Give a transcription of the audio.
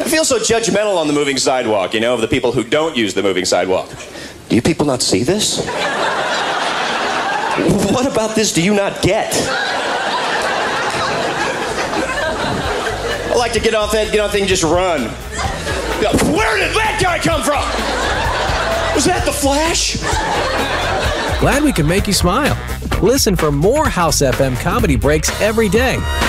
feel so judgmental on the moving sidewalk, you know, of the people who don't use the moving sidewalk. Do you people not see this? What about this do you not get? I like to get off that thing and just run. Where did that guy come from? Was that the Flash? Glad we could make you smile. Listen for more House FM comedy breaks every day